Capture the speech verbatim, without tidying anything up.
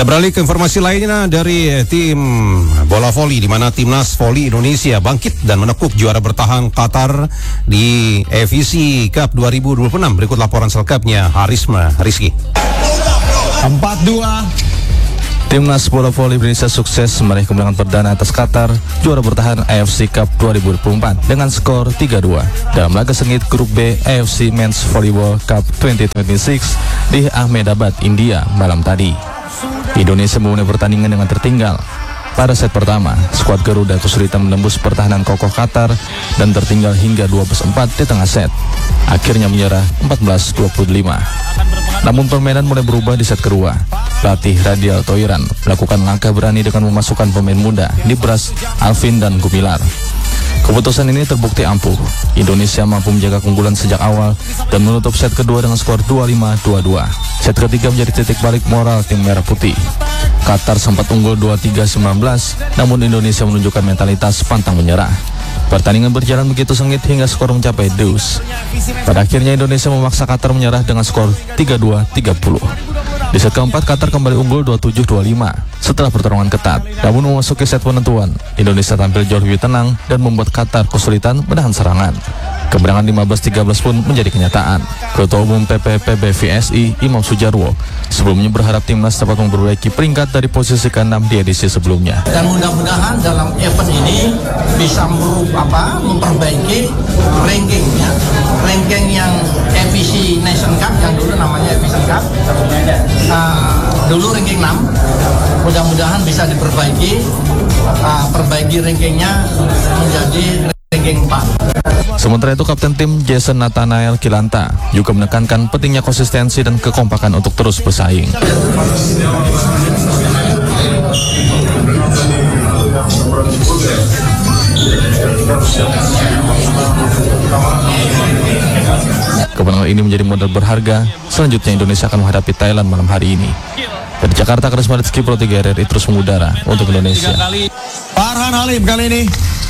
Kita beralih ke informasi lainnya dari tim bola voli, di mana timnas voli Indonesia bangkit dan menekuk juara bertahan Qatar di A F C Cup dua ribu dua puluh enam. Berikut laporan selengkapnya Harisma Rizky. empat dua. Timnas bola voli Indonesia sukses meraih kemenangan perdana atas Qatar, juara bertahan A F C Cup dua ribu dua puluh empat dengan skor tiga dua dalam laga sengit grup B A F C Men's Volleyball Cup dua ribu dua puluh enam di Ahmedabad, India malam tadi. Indonesia memulai pertandingan dengan tertinggal. Pada set pertama, skuad Garuda kesulitan menembus pertahanan kokoh Qatar dan tertinggal hingga dua belas empat di tengah set. Akhirnya menyerah empat belas dua puluh lima. Namun permainan mulai berubah di set kedua. Pelatih Radial Toiran melakukan langkah berani dengan memasukkan pemain muda Nibras, Alvin, dan Gumilar. Keputusan ini terbukti ampuh. Indonesia mampu menjaga keunggulan sejak awal dan menutup set kedua dengan skor dua lima dua dua. Set ketiga menjadi titik balik moral tim merah putih. Qatar sempat unggul dua tiga sembilan belas, namun Indonesia menunjukkan mentalitas pantang menyerah. Pertandingan berjalan begitu sengit hingga skor mencapai deuce. Pada akhirnya Indonesia memaksa Qatar menyerah dengan skor tiga dua tiga puluh. Di set keempat, Qatar kembali unggul dua tujuh dua lima setelah pertarungan ketat. Namun memasuki set penentuan, Indonesia tampil jauh lebih tenang dan membuat Qatar kesulitan menahan serangan. Kemenangan lima belas tiga belas pun menjadi kenyataan. Ketua Umum P P P B V S I Imam Sujarwo sebelumnya berharap timnas dapat memperbaiki peringkat dari posisi keenam di edisi sebelumnya. Dan mudah-mudahan dalam event ini bisa apa, memperbaiki rankingnya, ranking yang F I C Nation Cup yang dulu namanya F I C Cup, uh, dulu ranking enam, mudah-mudahan bisa diperbaiki, uh, perbaiki rankingnya menjadi ranking empat. Sementara itu, Kapten tim Jason Nathanael Kilanta juga menekankan pentingnya konsistensi dan kekompakan untuk terus bersaing. Kemenangan ini menjadi modal berharga. Selanjutnya Indonesia akan menghadapi Thailand malam hari ini. Dari Jakarta, Harisma Rizky Pro tiga R R I terus mengudara untuk Indonesia. Farhan Halim kali ini